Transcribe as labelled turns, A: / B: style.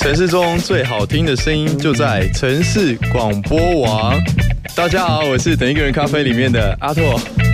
A: 城市中最好听的声音就在城市广播网。大家好，我是等一个人咖啡里面的阿拓。